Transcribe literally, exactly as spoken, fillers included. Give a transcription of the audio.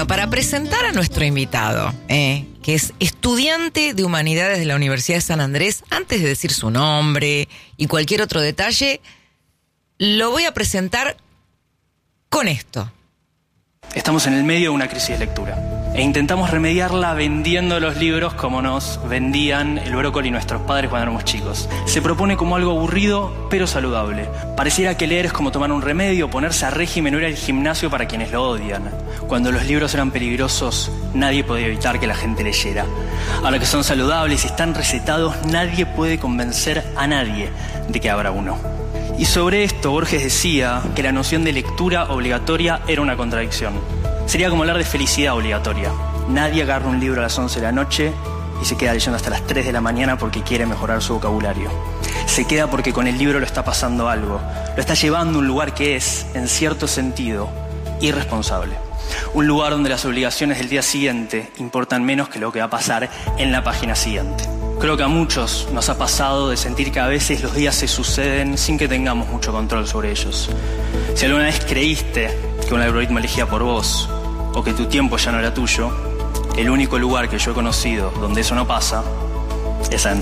Bueno, para presentar a nuestro invitado, eh, que es estudiante de Humanidades de la Universidad de San Andrés, antes de decir su nombre y cualquier otro detalle, lo voy a presentar con esto. Estamos en el medio de una crisis de lectura e intentamos remediarla vendiendo los libros como nos vendían el brócoli nuestros padres cuando éramos chicos. Se propone como algo aburrido pero saludable. Pareciera que leer es como tomar un remedio, ponerse a régimen o ir al gimnasio para quienes lo odian. Cuando los libros eran peligrosos, nadie podía evitar que la gente leyera. Ahora que son saludables y están recetados, nadie puede convencer a nadie de que abra uno. Y sobre esto Borges decía que la noción de lectura obligatoria era una contradicción. Sería como hablar de felicidad obligatoria. Nadie agarra un libro a las once de la noche y se queda leyendo hasta las tres de la mañana porque quiere mejorar su vocabulario. Se queda porque con el libro lo está pasando algo. Lo está llevando a un lugar que es, en cierto sentido, irresponsable. Un lugar donde las obligaciones del día siguiente importan menos que lo que va a pasar en la página siguiente. Creo que a muchos nos ha pasado de sentir que a veces los días se suceden sin que tengamos mucho control sobre ellos. Si alguna vez creíste que un algoritmo elegía por vos o que tu tiempo ya no era tuyo, el único lugar que yo he conocido donde eso no pasa es adentro.